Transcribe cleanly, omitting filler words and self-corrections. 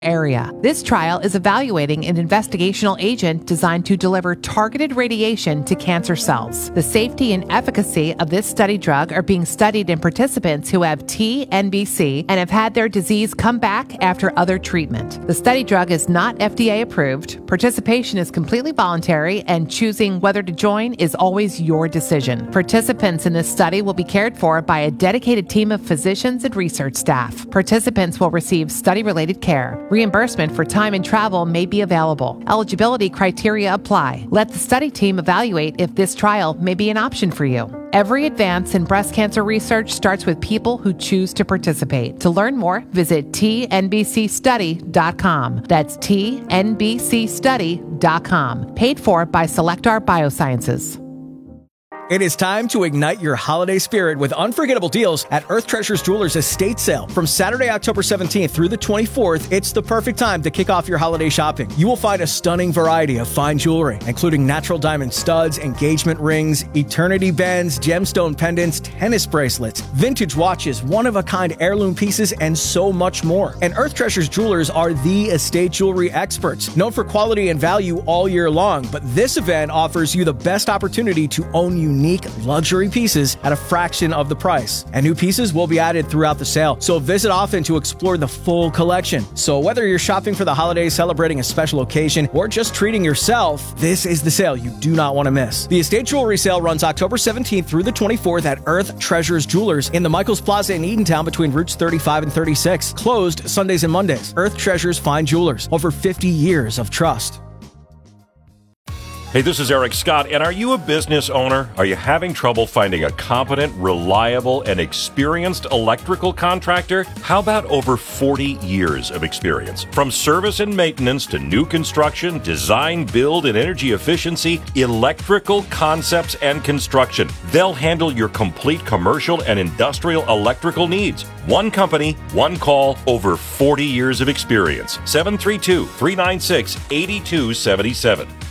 area. This trial is evaluating an investigational agent designed to deliver targeted radiation to cancer cells. The safety and efficacy of this study drug are being studied in participants who have TNBC and have had their disease come back after other treatment. The study drug is not FDA approved. Participation is completely voluntary, and choosing whether to join is always your decision. Participants in this study will be cared for by a dedicated team of physicians and research staff. Participants will receive study-related care. Reimbursement for time and travel may be available. Eligibility criteria apply. Let the study team evaluate if this trial may be an option for you. Every advance in breast cancer research starts with people who choose to participate. To learn more, visit tnbcstudy.com. That's tnbcstudy.com. Paid for by Cellectar Biosciences. It is time to ignite your holiday spirit with unforgettable deals at Earth Treasures Jewelers Estate Sale. From Saturday, October 17th through the 24th, it's the perfect time to kick off your holiday shopping. You will find a stunning variety of fine jewelry, including natural diamond studs, engagement rings, eternity bands, gemstone pendants, tennis bracelets, vintage watches, one-of-a-kind heirloom pieces, and so much more. And Earth Treasures Jewelers are the estate jewelry experts, known for quality and value all year long. But this event offers you the best opportunity to own unique luxury pieces at a fraction of the price. And new pieces will be added throughout the sale, so visit often to explore the full collection. So whether you're shopping for the holidays, celebrating a special occasion, or just treating yourself, this is the sale you do not want to miss. The estate jewelry sale runs October 17th through the 24th at Earth Treasures Jewelers in the Michaels Plaza in Eatontown between routes 35 and 36. Closed Sundays and Mondays. Earth Treasures Fine Jewelers. Over 50 years of trust. Hey, this is Eric Scott, and are you a business owner? Are you having trouble finding a competent, reliable, and experienced electrical contractor? How about over 40 years of experience? From service and maintenance to new construction, design, build, and energy efficiency, Electrical Concepts and Construction. They'll handle your complete commercial and industrial electrical needs. One company, one call, over 40 years of experience. 732-396-8277.